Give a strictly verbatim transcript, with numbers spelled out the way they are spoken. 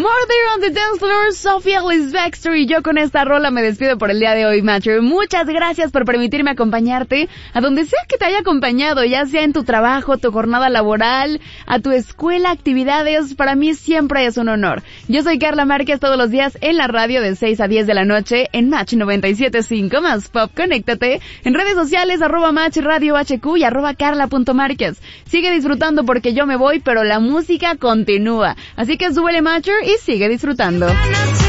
Murder on the Dance Floor, Sophia Ellis Bextor, y yo con esta rola me despido por el día de hoy, Matcher. Muchas gracias por permitirme acompañarte a donde sea que te haya acompañado, ya sea en tu trabajo, tu jornada laboral, a tu escuela, actividades. Para mí siempre es un honor. Yo soy Carla Márquez, todos los días en la radio de seis a diez de la noche en Match noventa y siete punto cinco más Pop. Conéctate en redes sociales, arroba Match Radio H Q y arroba Carla.Márquez. Sigue disfrutando porque yo me voy, pero la música continúa. Así que súbele, Matcher, y sigue disfrutando.